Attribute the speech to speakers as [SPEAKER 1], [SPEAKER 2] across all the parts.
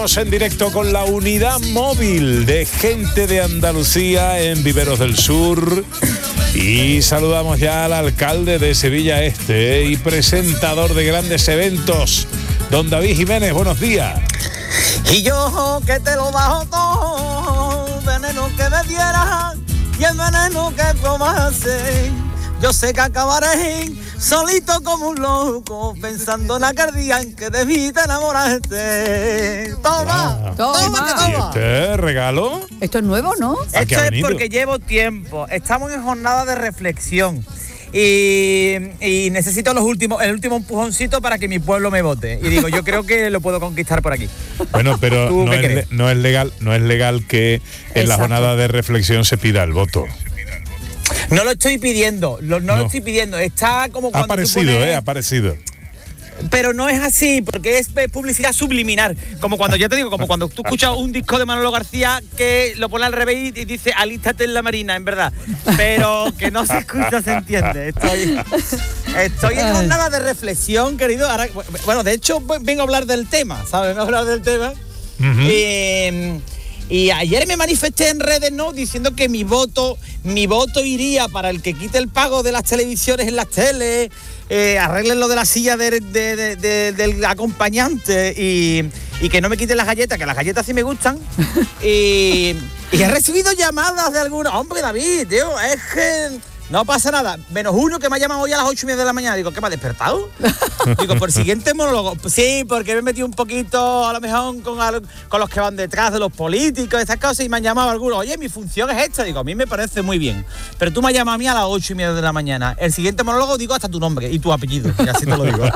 [SPEAKER 1] En directo con la unidad móvil de Gente de Andalucía en Viveros del Sur y saludamos ya al alcalde de Sevilla Este y presentador de grandes eventos, don David Jiménez. Buenos días.
[SPEAKER 2] Y yo que te lo bajo todo, veneno que me dieras y el veneno que tomase, yo sé que acabaré solito como un loco, pensando en aquel día en que de mí te enamoraste. Toma, toma.
[SPEAKER 1] ¿Y este regalo?
[SPEAKER 3] Esto es nuevo, ¿no?
[SPEAKER 2] Esto es porque llevo tiempo. Estamos en jornada de reflexión. Y necesito el último empujoncito para que mi pueblo me vote. Y digo, yo creo que lo puedo conquistar por aquí.
[SPEAKER 1] Bueno, pero no es legal que en la jornada de reflexión se pida el voto.
[SPEAKER 2] No lo estoy pidiendo, no lo estoy pidiendo. Está como cuando
[SPEAKER 1] ha aparecido.
[SPEAKER 2] Pero no es así, porque es publicidad subliminal. Como cuando, ya te digo, como cuando tú escuchas un disco de Manolo García que lo pone al revés y dice alístate en la marina, en verdad. Pero que no se escucha, se entiende. Estoy en jornada de reflexión, querido. Ahora, bueno, de hecho, vengo a hablar del tema, ¿sabes? Vengo a hablar del tema. Uh-huh. Y ayer me manifesté en redes, ¿no? Diciendo que mi voto iría para el que quite el pago de las televisiones en las teles, arreglen lo de la silla del acompañante y que no me quiten las galletas, que las galletas sí me gustan. Y he recibido llamadas de algunos. Hombre, David, tío, es que no pasa nada. Menos uno que me ha llamado hoy a las 8:30 de la mañana. Digo, ¿qué me ha despertado? Digo, por el siguiente monólogo. Sí, porque me he metido un poquito, a lo mejor, con los que van detrás de los políticos, estas cosas, y me han llamado algunos. Oye, mi función es esta. Digo, a mí me parece muy bien. Pero tú me has llamado a mí a las 8:30 de la mañana. El siguiente monólogo digo hasta tu nombre y tu apellido. Y así te lo digo.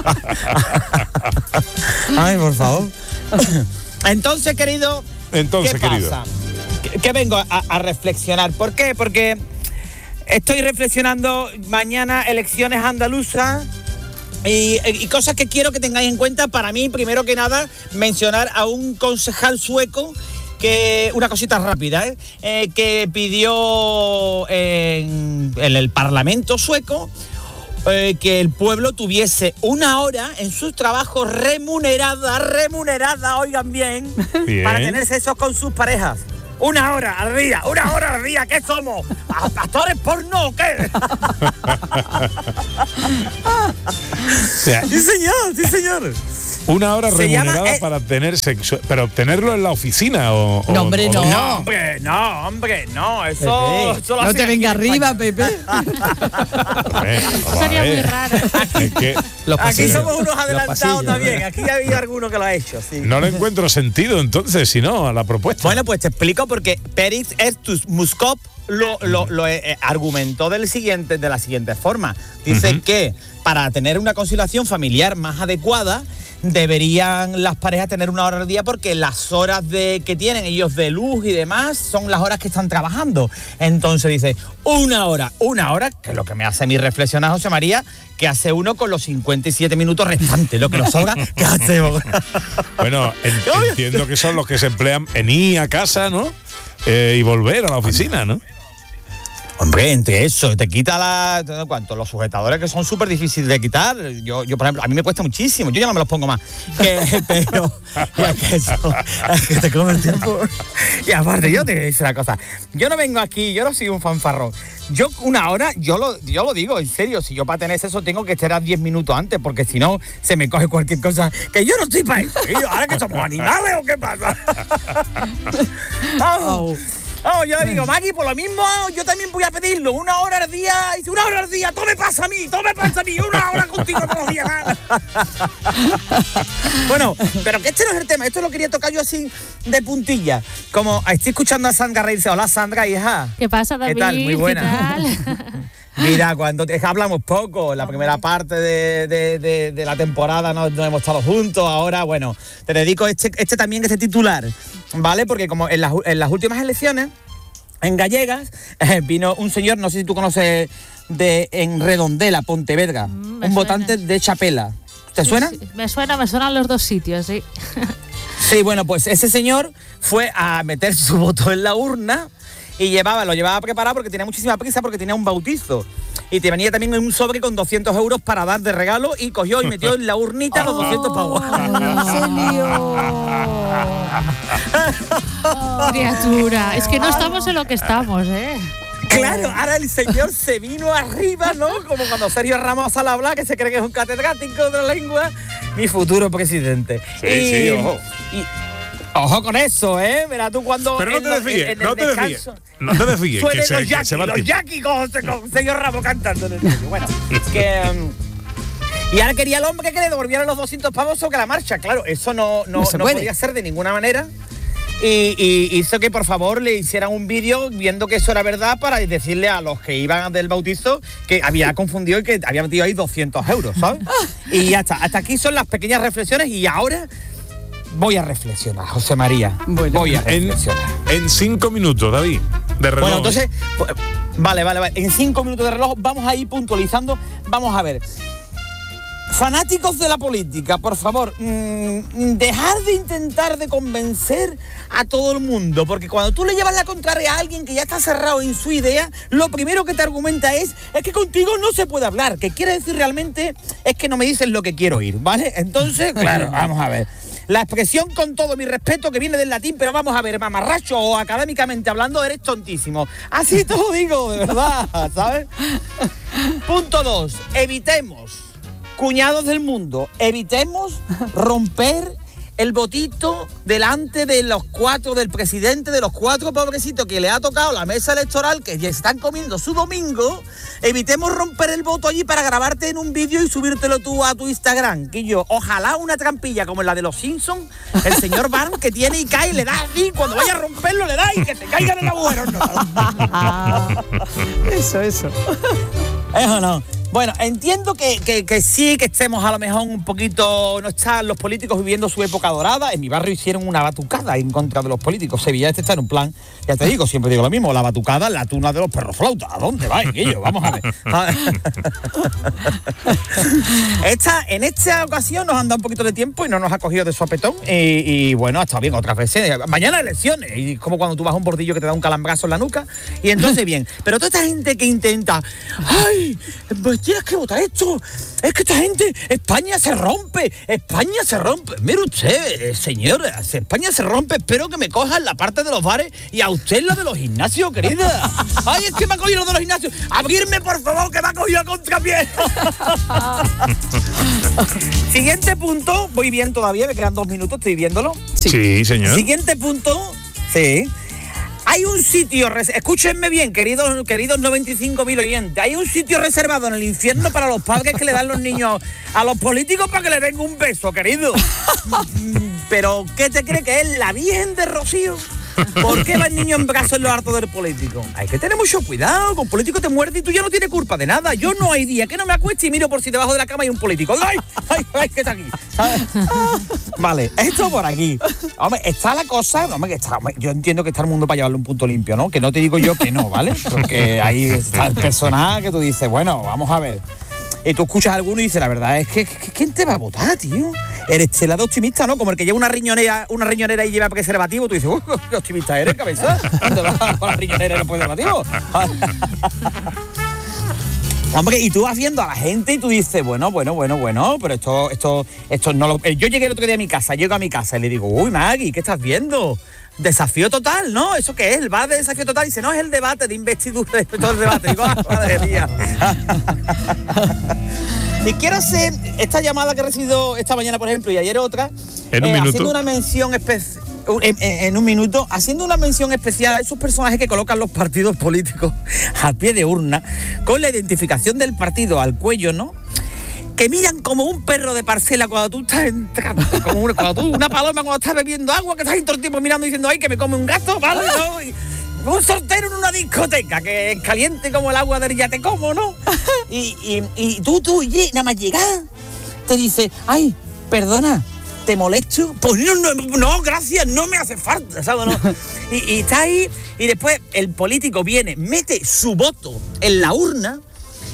[SPEAKER 2] Ay, por favor. Entonces, querido, ¿qué pasa? Que vengo a reflexionar. ¿Por qué? Porque estoy reflexionando mañana elecciones andaluzas y cosas que quiero que tengáis en cuenta. Para mí, primero que nada, mencionar a un concejal sueco, que una cosita rápida, que pidió en el Parlamento sueco que el pueblo tuviese una hora en sus trabajos remunerada, oigan bien, para tener sexo con sus parejas. Una hora al día, ¿qué somos? ¿Actores porno o qué? Sí, señor.
[SPEAKER 1] Una hora remunerada para tener sexo, pero obtenerlo en la oficina o...
[SPEAKER 3] No, hombre, no.
[SPEAKER 2] No, eso
[SPEAKER 3] no te venga arriba, Pepe.
[SPEAKER 4] Sería muy raro.
[SPEAKER 1] Es que
[SPEAKER 2] aquí somos unos adelantados también. Aquí ya había alguno que lo ha hecho, sí.
[SPEAKER 1] No le encuentro sentido, entonces, si no, a la propuesta.
[SPEAKER 2] Bueno, pues te explico porque Peris Estus Muskop lo argumentó de la siguiente forma. Dice que para tener una conciliación familiar más adecuada, deberían las parejas tener una hora al día, porque las horas que tienen ellos de luz y demás son las horas que están trabajando. Entonces dice, una hora, que es lo que me hace a mí reflexionar, José María, que hace uno con los 57 minutos restantes, lo que nos sobra, ¿qué hacemos?
[SPEAKER 1] Bueno, entiendo que son los que se emplean en ir a casa, ¿no? Y volver a la oficina, ¿no?
[SPEAKER 2] Hombre, entre eso, te quita los sujetadores, que son súper difíciles de quitar. Yo, por ejemplo, a mí me cuesta muchísimo, yo ya no me los pongo más. Pero es que te come el tiempo. Y aparte, yo te voy a decir una cosa, yo no vengo aquí, yo no soy un fanfarrón. Yo una hora, yo lo digo, en serio, si yo para tener eso tengo que esperar 10 minutos antes, porque si no, se me coge cualquier cosa, que yo no estoy para eso. ¿Ahora que somos animales o qué pasa? Yo le digo, Maggie, por lo mismo, yo también voy a pedirlo, una hora al día, todo me pasa a mí, una hora contigo todos los días. Bueno, pero que este no es el tema, esto lo quería tocar yo así de puntilla. Como estoy escuchando a Sandra reírse. Hola, Sandra, hija.
[SPEAKER 4] ¿Qué pasa, David?
[SPEAKER 2] ¿Qué tal? Muy buena. Mira, cuando hablamos poco, la primera parte de la temporada no hemos estado juntos, ahora, bueno, te dedico este titular, ¿vale? Porque como en las últimas elecciones, en gallegas, vino un señor, no sé si tú conoces, en Redondela, Pontevedra, un votante de Chapela. ¿Te suena?
[SPEAKER 4] Sí, me suenan los dos sitios, sí.
[SPEAKER 2] Sí, bueno, pues ese señor fue a meter su voto en la urna y lo llevaba preparado porque tenía muchísima prisa, porque tenía un bautizo. y te venía también un sobre con 200 euros para dar de regalo y cogió y metió en la urnita los 200 pavos.
[SPEAKER 4] Criatura, es que no estamos en lo que estamos, ¿eh?
[SPEAKER 2] Claro, ahora el señor se vino arriba, ¿no? Como cuando Sergio Ramos al hablar, que se cree que es un catedrático de la lengua. Mi futuro presidente.
[SPEAKER 1] Sí, ojo.
[SPEAKER 2] Ojo con eso, ¿eh? Mira tú cuando...
[SPEAKER 1] Pero no te desvíes, no te desvíes. No te desvíes, que se va el
[SPEAKER 2] los
[SPEAKER 1] tiempo.
[SPEAKER 2] Jackie con Sergio Ramos cantando en el medio. Bueno, que... y ahora quería el hombre que le devolvieran los 200 pavos sobre la marcha. Claro, eso no podía ser de ninguna manera. Y hizo que por favor le hicieran un vídeo viendo que eso era verdad para decirle a los que iban del bautizo que había confundido y que había metido ahí 200 euros, ¿sabes? Y ya está. Hasta aquí son las pequeñas reflexiones y ahora voy a reflexionar, José María.
[SPEAKER 3] Bueno,
[SPEAKER 2] voy a reflexionar.
[SPEAKER 1] En 5 minutos, David, de reloj.
[SPEAKER 2] Bueno, entonces, vale. En 5 minutos de reloj vamos a ir puntualizando. Vamos a ver. Fanáticos de la política, por favor, dejar de intentar de convencer a todo el mundo, porque cuando tú le llevas la contraria a alguien que ya está cerrado en su idea, lo primero que te argumenta es que contigo no se puede hablar, que quiere decir realmente es que no me dices lo que quiero oír, ¿vale? Entonces, claro, vamos a ver. La expresión, con todo mi respeto, que viene del latín, pero vamos a ver, mamarracho o académicamente hablando, eres tontísimo. Así te lo digo, de verdad, ¿sabes? Punto 2. Evitemos, cuñados del mundo, evitemos romper el votito delante de los 4, del presidente, de los 4 pobrecitos que le ha tocado la mesa electoral, que ya están comiendo su domingo. Evitemos romper el voto allí para grabarte en un vídeo y subírtelo tú a tu Instagram. Que yo, ojalá una trampilla como la de los Simpsons, el señor Barnes que tiene y cae, le da así, cuando vaya a romperlo le da y que se caiga en el agujero. No.
[SPEAKER 3] Eso.
[SPEAKER 2] Eso no. Bueno, entiendo que sí, que estemos a lo mejor un poquito... No están los políticos viviendo su época dorada. En mi barrio hicieron una batucada en contra de los políticos. Sevilla está en un plan, ya te digo, siempre digo lo mismo, la batucada, la tuna de los perros flautas. ¿A dónde va, Guillo? Vamos a ver. En esta ocasión nos han dado un poquito de tiempo y no nos ha cogido de sopetón. Y bueno, ha estado bien otras veces. Mañana elecciones. Y es como cuando tú vas a un bordillo que te da un calambrazo en la nuca. Y entonces bien. Pero toda esta gente que intenta... ¡Ay! Pues tienes que votar esto. Es que esta gente... España se rompe. Mire usted, señora. España se rompe. Espero que me cojan la parte de los bares y a usted la de los gimnasios, querida. ¡Ay, es que me ha cogido lo de los gimnasios! ¡Abrirme, por favor, que me ha cogido a contrapié! Siguiente punto. Voy bien todavía, me quedan 2 minutos, estoy viéndolo.
[SPEAKER 1] Sí, señor.
[SPEAKER 2] Siguiente punto. Sí. Hay un sitio, escúchenme bien, queridos 95.000 oyentes, hay un sitio reservado en el infierno para los padres que le dan los niños a los políticos para que le den un beso, querido. Pero, ¿qué te cree que es la Virgen de Rocío? ¿Por qué va el niño en brazos en los hartos del político? Hay que tener mucho cuidado, con político te muerde y tú ya no tienes culpa de nada. Yo no hay día que no me acueste y miro por si debajo de la cama hay un político. ¡Ay, que está aquí! Vale, esto por aquí. Hombre, está la cosa, yo entiendo que está el mundo para llevarle un punto limpio, ¿no? Que no te digo yo que no, ¿vale? Porque ahí está el personaje que tú dices, bueno, vamos a ver. Y tú escuchas a alguno y dices, la verdad es que ¿quién te va a votar, tío? Eres celado optimista, ¿no? Como el que lleva una riñonera y lleva preservativo, tú dices, qué optimista eres, cabeza. ¿Dónde vas con la riñonera y los preservativos? Hombre, y tú vas viendo a la gente y tú dices, bueno, pero esto no lo... Yo llegué el otro día llego a mi casa y le digo, uy, Maggie, ¿qué estás viendo? Desafío total, ¿no? ¿Eso qué es? El bar de desafío total. Dice, no, es el debate de investidura, todo el debate. Digo, madre mía. Y quiero hacer esta llamada que he recibido esta mañana, por ejemplo, y ayer otra.
[SPEAKER 1] En un minuto.
[SPEAKER 2] Haciendo una mención especial. En un minuto, haciendo una mención especial a esos personajes que colocan los partidos políticos al pie de urna, con la identificación del partido al cuello, ¿no? Que miran como un perro de parcela cuando tú estás entrando, como una paloma cuando estás bebiendo agua, que estás todo el tiempo mirando y diciendo, ay, que me come un gato, ¿vale? ¿No? Y un soltero en una discoteca, que es caliente como el agua del ya te como, ¿no? Y tú, nada más llegar, te dice, ay, perdona, ¿te molesto? Pues no, gracias, no me hace falta, ¿sabes? ¿No? Y está ahí, y después el político viene, mete su voto en la urna,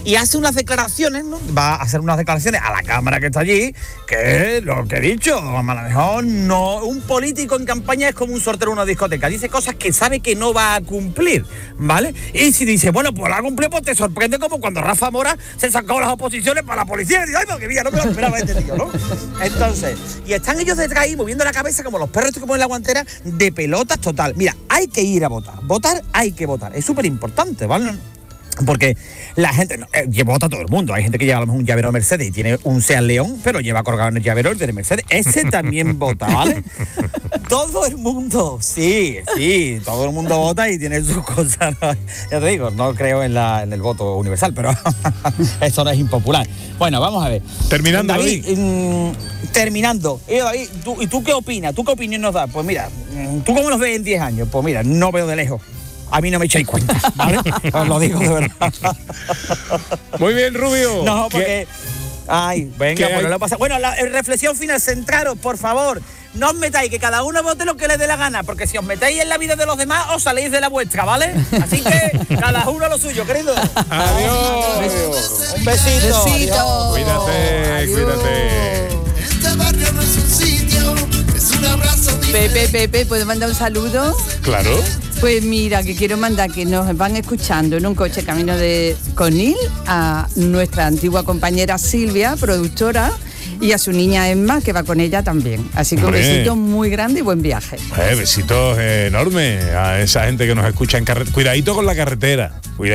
[SPEAKER 2] y hace unas declaraciones, ¿no? Va a hacer unas declaraciones a la cámara que está allí, que lo que he dicho, a lo mejor no, un político en campaña es como un sortero en una discoteca, dice cosas que sabe que no va a cumplir, ¿vale? Y si dice, bueno, pues la ha cumplido, pues te sorprende como cuando Rafa Mora se sacó las oposiciones para la policía y dice, ay, no, que mira, no me lo esperaba este tío, ¿no? Entonces, y están ellos detrás ahí moviendo la cabeza como los perros como en la guantera, de pelotas total. Mira, hay que ir a votar hay que votar, es súper importante, ¿vale? Porque la gente vota todo el mundo. Hay gente que lleva a lo mejor un llavero de Mercedes y tiene un Seat León, pero lleva colgado en el llavero de Mercedes. Ese también vota, ¿vale? Todo el mundo, sí, todo el mundo vota y tiene sus cosas. Ya te digo, no creo en el voto universal, pero eso no es impopular. Bueno, vamos a ver.
[SPEAKER 1] Terminando,
[SPEAKER 2] David. Terminando. David, ¿y tú qué opinas? ¿Tú qué opinión nos das? Pues mira, ¿tú cómo nos ves en 10 años? Pues mira, no veo de lejos. A mí no me echáis cuenta, ¿vale? Os lo digo de verdad.
[SPEAKER 1] Muy bien, Rubio.
[SPEAKER 2] No, porque... Ay, venga, pues no lo pasa. Bueno, la reflexión final, centraros, por favor. No os metáis, que cada uno vote lo que le dé la gana, porque si os metéis en la vida de los demás, os saléis de la vuestra, ¿vale? Así que cada uno lo suyo, querido.
[SPEAKER 1] Adiós.
[SPEAKER 2] Un besito.
[SPEAKER 3] Besito.
[SPEAKER 1] Cuídate,
[SPEAKER 3] Adiós.
[SPEAKER 1] cuídate.
[SPEAKER 5] Este barrio no es un sitio, es un abrazo.
[SPEAKER 3] Pepe, ¿puedo mandar un saludo?
[SPEAKER 1] Claro.
[SPEAKER 3] Pues mira, que quiero mandar que nos van escuchando en un coche camino de Conil a nuestra antigua compañera Silvia, productora, y a su niña Emma, que va con ella también. Así que
[SPEAKER 1] Hombre.
[SPEAKER 3] un besito muy grande y buen viaje.
[SPEAKER 1] Besitos enormes a esa gente que nos escucha en carretera. Cuidadito con la carretera,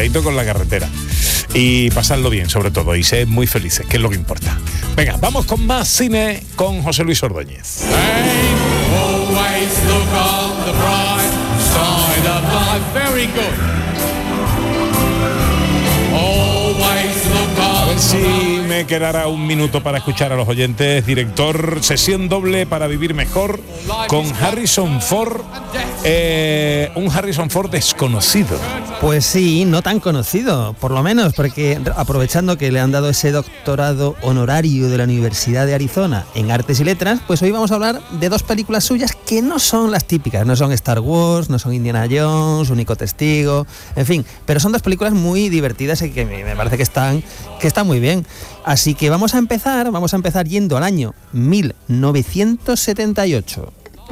[SPEAKER 1] y pasadlo bien sobre todo y sed muy felices, que es lo que importa. Venga, vamos con más cine con José Luis Ordóñez.
[SPEAKER 6] Always look on the bright side of life. Very good. Always look
[SPEAKER 1] A
[SPEAKER 6] on
[SPEAKER 1] ver
[SPEAKER 6] the
[SPEAKER 1] si me quedará un minuto para escuchar a los oyentes. Director, sesión doble para vivir mejor con Harrison Ford, un Harrison Ford desconocido.
[SPEAKER 7] Pues sí, no tan conocido, por lo menos, porque aprovechando que le han dado ese doctorado honorario de la Universidad de Arizona en Artes y Letras, pues hoy vamos a hablar de dos películas suyas que no son las típicas, no son Star Wars, no son Indiana Jones, Único Testigo, en fin, pero son dos películas muy divertidas y que me parece que están muy bien. Así que vamos a empezar yendo al año 1978.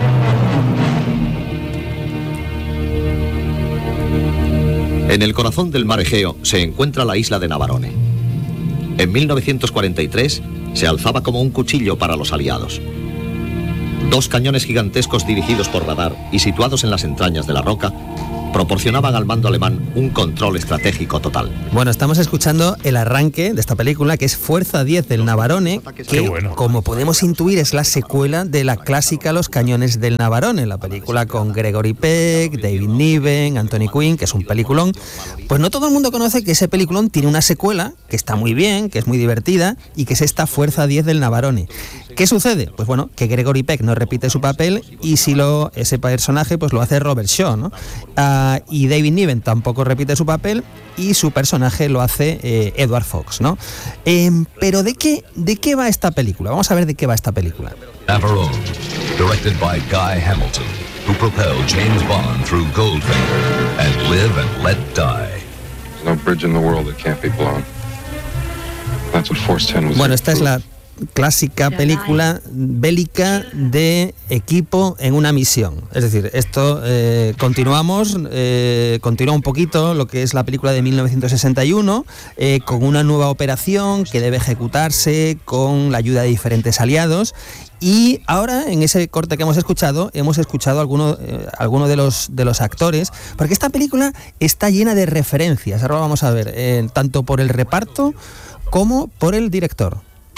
[SPEAKER 8] En el corazón del mar Egeo se encuentra la isla de Navarone. En 1943 se alzaba como un cuchillo para los aliados. Dos cañones gigantescos dirigidos por radar y situados en las entrañas de la roca proporcionaban al mando alemán un control estratégico total.
[SPEAKER 7] Bueno, estamos escuchando el arranque de esta película, que es Fuerza 10 del Navarone, que,
[SPEAKER 1] bueno,
[SPEAKER 7] como podemos intuir, es la secuela de la clásica Los cañones del Navarone, la película con Gregory Peck, David Niven, Anthony Quinn, que es un peliculón. Pues no todo el mundo conoce que ese peliculón tiene una secuela, que está muy bien, que es muy divertida, y que es esta Fuerza 10 del Navarone. ¿Qué sucede? Pues bueno, que Gregory Peck no repite su papel y ese personaje pues lo hace Robert Shaw, ¿no? Y David Niven tampoco repite su papel y su personaje lo hace Edward Fox, ¿no? Pero ¿de qué va esta película? Vamos a ver de qué va esta película.
[SPEAKER 9] Navarone, directed by Guy Hamilton, who propelled James Bond through Goldfinger and Live and Let Die.
[SPEAKER 10] There's no bridge in the world that can't be blown. That's what Force 10 was.
[SPEAKER 7] Bueno, esta es la clásica película bélica de equipo en una misión. Es decir, esto continúa un poquito lo que es la película de 1961, con una nueva operación que debe ejecutarse con la ayuda de diferentes aliados. Y ahora, en ese corte que hemos escuchado alguno de los actores, porque esta película está llena de referencias. Ahora vamos a ver, tanto por el reparto como por el director.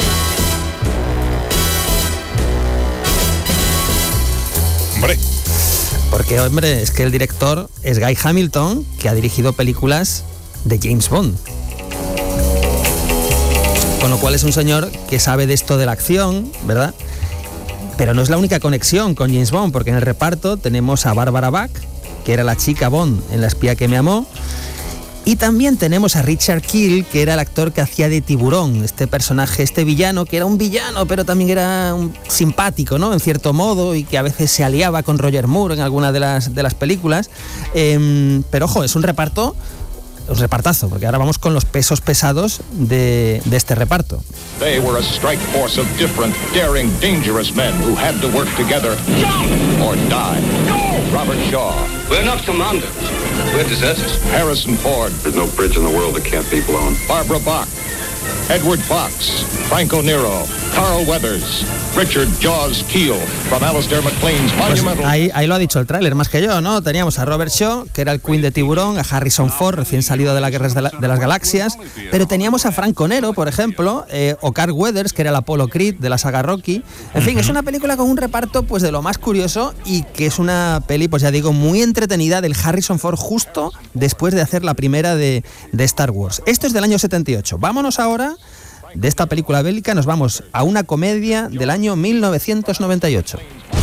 [SPEAKER 7] Porque, hombre, es que el director es Guy Hamilton, que ha dirigido películas de James Bond. Con lo cual es un señor que sabe de esto de la acción, ¿verdad? Pero no es la única conexión con James Bond, porque en el reparto tenemos a Barbara Bach, que era la chica Bond en La espía que me amó. Y también tenemos a Richard Kiel, que era el actor que hacía de Tiburón, este personaje, este villano, que era un villano, pero también era un simpático, ¿no? En cierto modo, y que a veces se aliaba con Roger Moore en alguna de las películas. Pero ojo, es un reparto un repartazo, porque ahora vamos con los pesos pesados de este reparto.
[SPEAKER 11] They were a strike force of different, daring, dangerous men who had to work together or die. Robert Shaw.
[SPEAKER 12] We're not commanders. We're deserters.
[SPEAKER 11] Harrison Ford.
[SPEAKER 10] There's no bridge in the world that can't be blown.
[SPEAKER 11] Barbara Bach. Edward Fox, Franco Nero, Carl Weathers, Richard Jaws Keel, from Alistair McLean's Monumental.
[SPEAKER 7] Pues ahí lo ha dicho el tráiler más que yo, ¿no? Teníamos a Robert Shaw, que era el Queen de Tiburón, a Harrison Ford, recién salido de las Guerras de las Galaxias, pero teníamos a Franco Nero, por ejemplo, o Carl Weathers, que era el Apollo Creed de la saga Rocky. En fin, es una película con un reparto pues de lo más curioso y que es una peli, pues ya digo, muy entretenida del Harrison Ford justo después de hacer la primera de Star Wars. Esto es del año 78. Vámonos ahora de esta película bélica, nos vamos a una comedia del año 1998.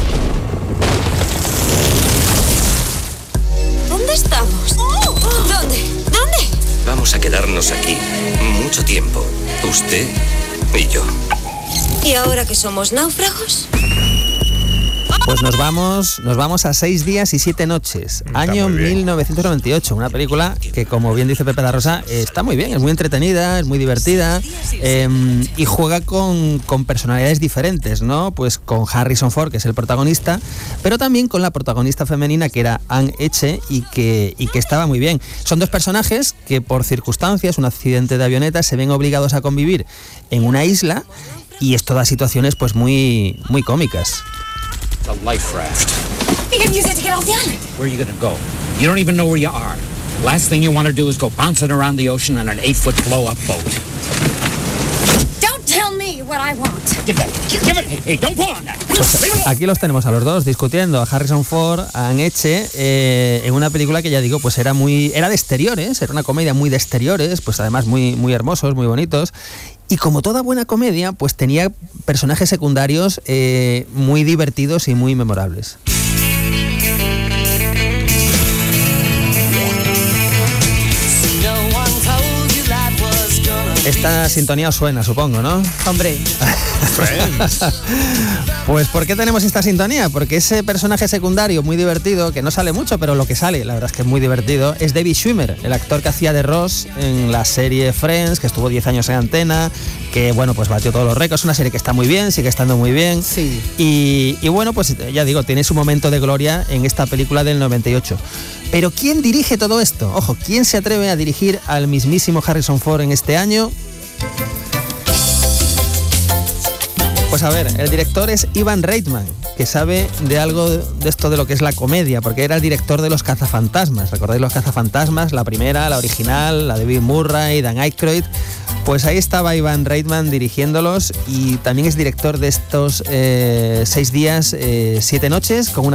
[SPEAKER 13] ¿Dónde estamos? ¿Dónde?
[SPEAKER 12] Vamos a quedarnos aquí mucho tiempo, usted y yo.
[SPEAKER 13] ¿Y ahora que somos náufragos?
[SPEAKER 7] Pues nos vamos a 6 días y 7 noches, año 1998, una película que, como bien dice Pepe da Rosa, está muy bien, es muy entretenida, es muy divertida, y juega con personalidades diferentes, ¿no? Pues con Harrison Ford, que es el protagonista, pero también con la protagonista femenina, que era Anne Heche, y que estaba muy bien. Son dos personajes que, por circunstancias, un accidente de avioneta, se ven obligados a convivir en una isla, y es todas situaciones pues muy cómicas.
[SPEAKER 14] The life raft.
[SPEAKER 13] You can use it to get off the island.
[SPEAKER 14] Where are you gonna go? You don't even know where you are. Last thing you want to do is go bouncing around the ocean on an 8-foot blow-up boat.
[SPEAKER 13] Don't tell me what I want.
[SPEAKER 14] Give it. Hey, don't pull on that.
[SPEAKER 7] Pues aquí los tenemos a los dos discutiendo, a Harrison Ford, a Anne Heche, en una película que ya digo, pues era de exteriores, era una comedia muy de exteriores, pues además muy hermosos, muy bonitos. Y como toda buena comedia, pues tenía personajes secundarios muy divertidos y muy memorables. Esta sintonía os suena, supongo, ¿no?
[SPEAKER 3] Hombre.
[SPEAKER 7] Pues ¿por qué tenemos esta sintonía? Porque ese personaje secundario muy divertido, que no sale mucho, pero lo que sale, la verdad es que es muy divertido, es David Schwimmer, el actor que hacía de Ross en la serie Friends, que estuvo 10 años en antena, que bueno, pues batió todos los récords, una serie que está muy bien, sigue estando muy bien.
[SPEAKER 3] Sí.
[SPEAKER 7] Y bueno, pues ya digo, tiene su momento de gloria en esta película del 98. Pero ¿quién dirige todo esto? Ojo, ¿quién se atreve a dirigir al mismísimo Harrison Ford en este año? Pues a ver, el director es Ivan Reitman, que sabe de algo de esto de lo que es la comedia, porque era el director de Los Cazafantasmas. ¿Recordáis Los Cazafantasmas? La primera, la original, la de Bill Murray, Dan Aykroyd. Pues ahí estaba Ivan Reitman dirigiéndolos, y también es director de estos 6 días, 7 noches, con una